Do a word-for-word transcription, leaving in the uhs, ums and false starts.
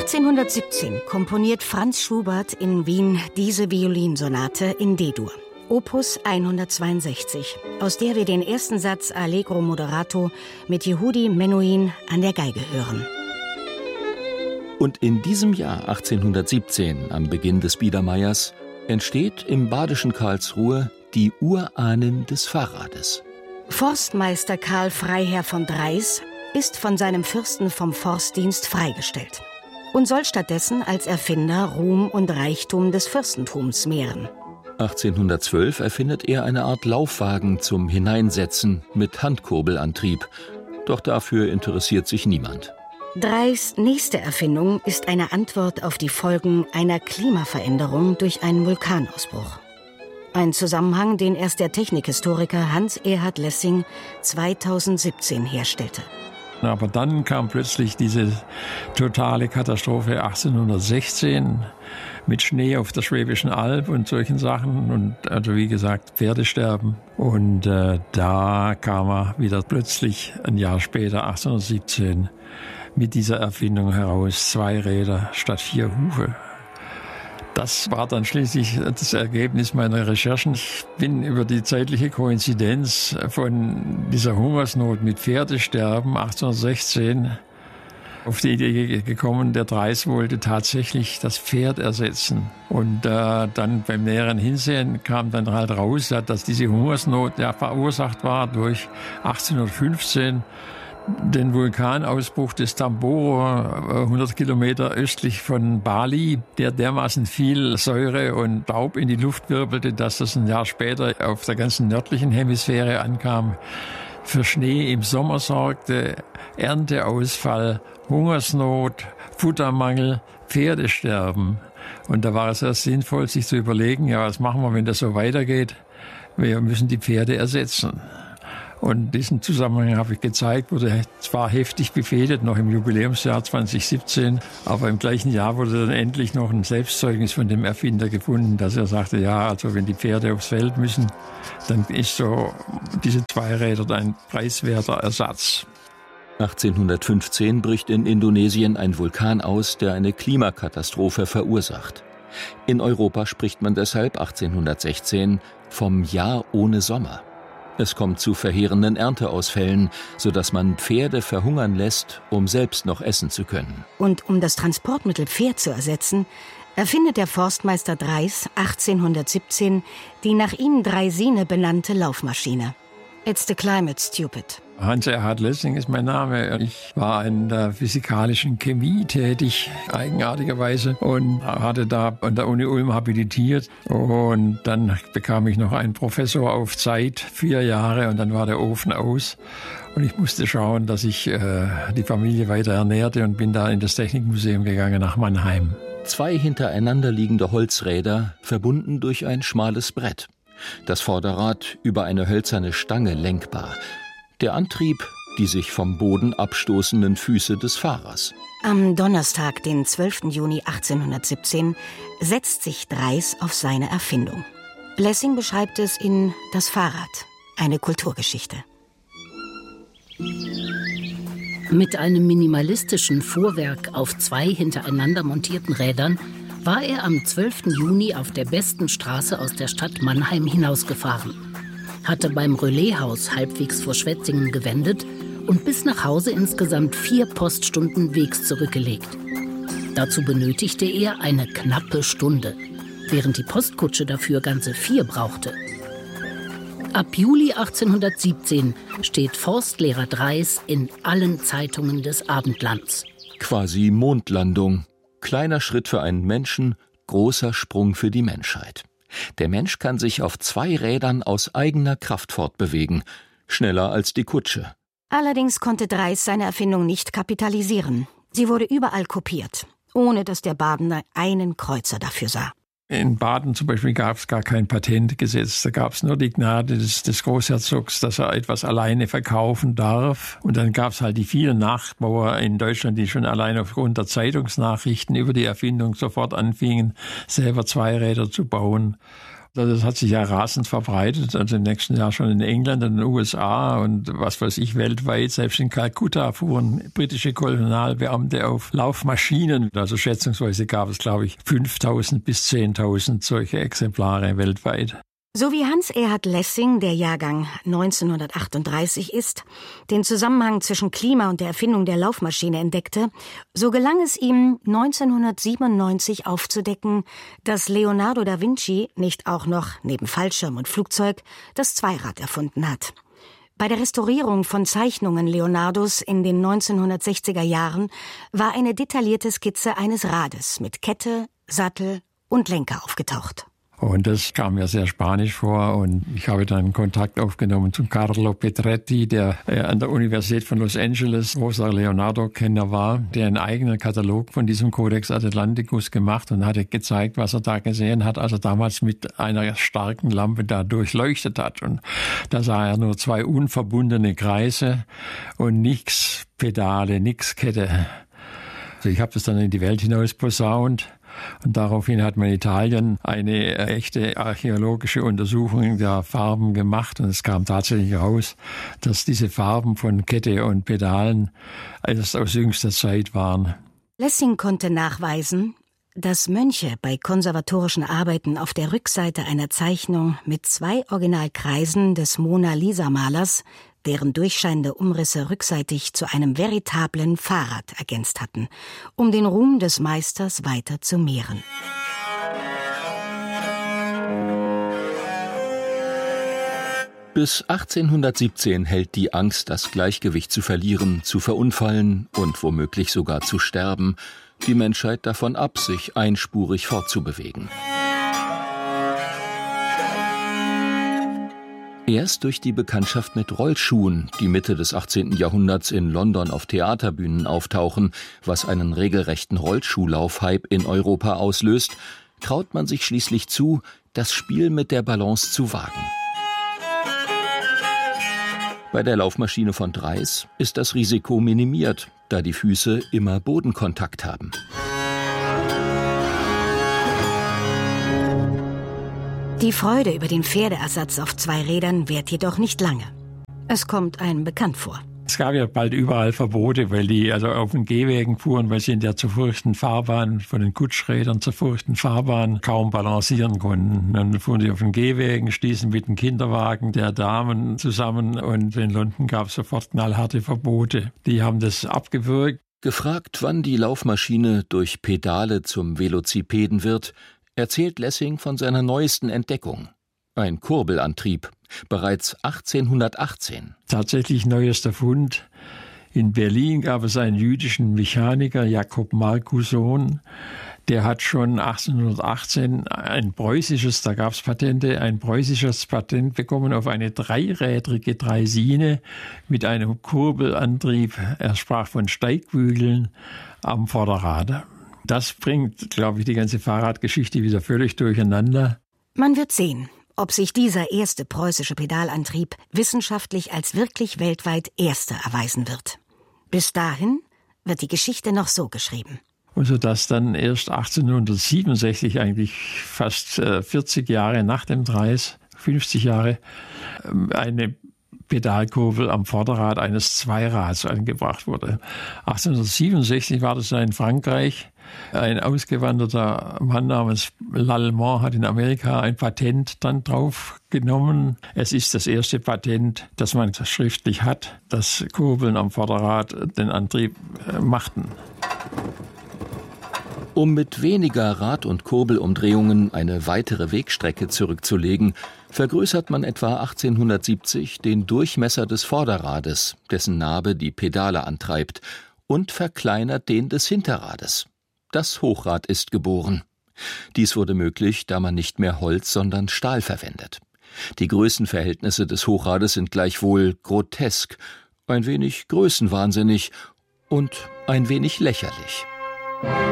achtzehnhundertsiebzehn komponiert Franz Schubert in Wien diese Violinsonate in D-Dur, Opus hundertzweiundsechzig, aus der wir den ersten Satz Allegro Moderato mit Yehudi Menuhin an der Geige hören. Und in diesem Jahr achtzehnhundertsiebzehn, am Beginn des Biedermeiers, entsteht im badischen Karlsruhe die Urahnen des Fahrrades. Forstmeister Karl Freiherr von Dreis ist von seinem Fürsten vom Forstdienst freigestellt und soll stattdessen als Erfinder Ruhm und Reichtum des Fürstentums mehren. achtzehnhundertzwölf erfindet er eine Art Laufwagen zum Hineinsetzen mit Handkurbelantrieb. Doch dafür interessiert sich niemand. Dreis nächste Erfindung ist eine Antwort auf die Folgen einer Klimaveränderung durch einen Vulkanausbruch. Ein Zusammenhang, den erst der Technikhistoriker Hans-Erhard Lessing zweitausendsiebzehn herstellte. Aber dann kam plötzlich diese totale Katastrophe achtzehnhundertsechzehn mit Schnee auf der Schwäbischen Alb und solchen Sachen. Und also wie gesagt, Pferdesterben. Und äh, da kam er wieder plötzlich ein Jahr später, achtzehnhundertsiebzehn, mit dieser Erfindung heraus, zwei Räder statt vier Hufe. Das war dann schließlich das Ergebnis meiner Recherchen. Ich bin über die zeitliche Koinzidenz von dieser Hungersnot mit Pferdesterben achtzehnhundertsechzehn auf die Idee gekommen, der Dreis wollte tatsächlich das Pferd ersetzen. Und äh, dann beim näheren Hinsehen kam dann halt raus, dass diese Hungersnot ja verursacht war durch achtzehnhundertfünfzehn den Vulkanausbruch des Tambora, hundert Kilometer östlich von Bali, der dermaßen viel Säure und Staub in die Luft wirbelte, dass das ein Jahr später auf der ganzen nördlichen Hemisphäre ankam, für Schnee im Sommer sorgte, Ernteausfall, Hungersnot, Futtermangel, Pferdesterben. Und da war es sehr sinnvoll, sich zu überlegen, ja, was machen wir, wenn das so weitergeht? Wir müssen die Pferde ersetzen. Und diesen Zusammenhang habe ich gezeigt, wurde zwar heftig befehdet, noch im Jubiläumsjahr zweitausendsiebzehn, aber im gleichen Jahr wurde dann endlich noch ein Selbstzeugnis von dem Erfinder gefunden, dass er sagte, ja, also wenn die Pferde aufs Feld müssen, dann ist so diese Zweiräder ein preiswerter Ersatz. achtzehnhundertfünfzehn bricht in Indonesien ein Vulkan aus, der eine Klimakatastrophe verursacht. In Europa spricht man deshalb achtzehnhundertsechzehn vom Jahr ohne Sommer. Es kommt zu verheerenden Ernteausfällen, sodass man Pferde verhungern lässt, um selbst noch essen zu können. Und um das Transportmittel Pferd zu ersetzen, erfindet der Forstmeister Dreis achtzehnhundertsiebzehn die nach ihm Draisine benannte Laufmaschine. It's the climate, stupid. Hans-Erhard Lessing ist mein Name. Ich war in der physikalischen Chemie tätig, eigenartigerweise, und hatte da an der Uni Ulm habilitiert. Und dann bekam ich noch einen Professor auf Zeit, vier Jahre, und dann war der Ofen aus. Und ich musste schauen, dass ich äh, die Familie weiter ernährte und bin da in das Technikmuseum gegangen nach Mannheim. Zwei hintereinander liegende Holzräder, verbunden durch ein schmales Brett. Das Vorderrad über eine hölzerne Stange lenkbar. Der Antrieb, die sich vom Boden abstoßenden Füße des Fahrers. Am Donnerstag, den zwölften Juni achtzehnhundertsiebzehn, setzt sich Dreis auf seine Erfindung. Lessing beschreibt es in Das Fahrrad, eine Kulturgeschichte. Mit einem minimalistischen Fuhrwerk auf zwei hintereinander montierten Rädern war er am zwölften Juni auf der besten Straße aus der Stadt Mannheim hinausgefahren, hatte beim Relaishaus halbwegs vor Schwetzingen gewendet und bis nach Hause insgesamt vier Poststunden Wegs zurückgelegt. Dazu benötigte er eine knappe Stunde, während die Postkutsche dafür ganze vier brauchte. Ab Juli achtzehnhundertsiebzehn steht Forstlehrer Dreis in allen Zeitungen des Abendlands. Quasi Mondlandung. Kleiner Schritt für einen Menschen, großer Sprung für die Menschheit. Der Mensch kann sich auf zwei Rädern aus eigener Kraft fortbewegen, schneller als die Kutsche. Allerdings konnte Dreis seine Erfindung nicht kapitalisieren. Sie wurde überall kopiert, ohne dass der Badener einen Kreuzer dafür sah. In Baden zum Beispiel gab es gar kein Patentgesetz. Da gab es nur die Gnade des, des Großherzogs, dass er etwas alleine verkaufen darf. Und dann gab es halt die vielen Nachbauer in Deutschland, die schon allein aufgrund der Zeitungsnachrichten über die Erfindung sofort anfingen, selber Zweiräder zu bauen. Das hat sich ja rasend verbreitet, also im nächsten Jahr schon in England, in den U S A und was weiß ich, weltweit. Selbst in Kalkutta fuhren britische Kolonialbeamte auf Laufmaschinen. Also schätzungsweise gab es, glaube ich, fünftausend bis zehntausend solche Exemplare weltweit. So wie Hans-Erhard Lessing, der Jahrgang neunzehnhundertachtunddreißig ist, den Zusammenhang zwischen Klima und der Erfindung der Laufmaschine entdeckte, so gelang es ihm neunzehnhundertsiebenundneunzig aufzudecken, dass Leonardo da Vinci nicht auch noch, neben Fallschirm und Flugzeug, das Zweirad erfunden hat. Bei der Restaurierung von Zeichnungen Leonardos in den neunzehnhundertsechziger Jahren war eine detaillierte Skizze eines Rades mit Kette, Sattel und Lenker aufgetaucht. Und das kam mir sehr spanisch vor und ich habe dann Kontakt aufgenommen zu Carlo Petretti, der an der Universität von Los Angeles großer Leonardo-Kenner war, der einen eigenen Katalog von diesem Codex Atlanticus gemacht und hatte gezeigt, was er da gesehen hat, als er damals mit einer starken Lampe da durchleuchtet hat. Und da sah er nur zwei unverbundene Kreise und nix Pedale, nix Kette. Also ich habe das dann in die Welt hinaus posaunt. Und daraufhin hat man in Italien eine echte archäologische Untersuchung der Farben gemacht. Und es kam tatsächlich raus, dass diese Farben von Kette und Pedalen erst aus jüngster Zeit waren. Lessing konnte nachweisen, dass Mönche bei konservatorischen Arbeiten auf der Rückseite einer Zeichnung mit zwei Originalkreisen des Mona-Lisa-Malers deren durchscheinende Umrisse rückseitig zu einem veritablen Fahrrad ergänzt hatten, um den Ruhm des Meisters weiter zu mehren. Bis achtzehnhundertsiebzehn hält die Angst, das Gleichgewicht zu verlieren, zu verunfallen und womöglich sogar zu sterben, die Menschheit davon ab, sich einspurig fortzubewegen. Erst durch die Bekanntschaft mit Rollschuhen, die Mitte des achtzehnten Jahrhunderts in London auf Theaterbühnen auftauchen, was einen regelrechten Rollschuhlauf-Hype in Europa auslöst, traut man sich schließlich zu, das Spiel mit der Balance zu wagen. Bei der Laufmaschine von Dreis ist das Risiko minimiert, da die Füße immer Bodenkontakt haben. Die Freude über den Pferdeersatz auf zwei Rädern währt jedoch nicht lange. Es kommt einem bekannt vor. Es gab ja bald überall Verbote, weil die also auf den Gehwegen fuhren, weil sie in der zerfurchten Fahrbahn, von den Kutschrädern zerfurchten Fahrbahn kaum balancieren konnten. Dann fuhren sie auf den Gehwegen, stießen mit dem Kinderwagen der Damen zusammen und in London gab es sofort knallharte Verbote. Die haben das abgewürgt. Gefragt, wann die Laufmaschine durch Pedale zum Velocipeden wird, erzählt Lessing von seiner neuesten Entdeckung. Ein Kurbelantrieb, bereits achtzehnhundertachtzehn. Tatsächlich neuester Fund. In Berlin gab es einen jüdischen Mechaniker, Jakob Markuson, der hat schon achtzehnhundertachtzehn ein preußisches, da gab es Patente, ein preußisches Patent bekommen auf eine dreirädrige Draisine mit einem Kurbelantrieb. Er sprach von Steigbügeln am Vorderrad. Das bringt, glaube ich, die ganze Fahrradgeschichte wieder völlig durcheinander. Man wird sehen, ob sich dieser erste preußische Pedalantrieb wissenschaftlich als wirklich weltweit erster erweisen wird. Bis dahin wird die Geschichte noch so geschrieben. Und so dass dann erst achtzehnhundertsiebenundsechzig, eigentlich fast vierzig Jahre nach dem Dreis, fünfzig Jahre, eine Pedalkurbel am Vorderrad eines Zweirads angebracht wurde. achtzehnhundertsiebenundsechzig war das in Frankreich. Ein ausgewanderter Mann namens Lallemand hat in Amerika ein Patent dann drauf genommen. Es ist das erste Patent, das man schriftlich hat, dass Kurbeln am Vorderrad den Antrieb machten. Um mit weniger Rad- und Kurbelumdrehungen eine weitere Wegstrecke zurückzulegen, vergrößert man etwa achtzehnhundertsiebzig den Durchmesser des Vorderrades, dessen Narbe die Pedale antreibt, und verkleinert den des Hinterrades. Das Hochrad ist geboren. Dies wurde möglich, da man nicht mehr Holz, sondern Stahl verwendet. Die Größenverhältnisse des Hochrades sind gleichwohl grotesk, ein wenig größenwahnsinnig und ein wenig lächerlich.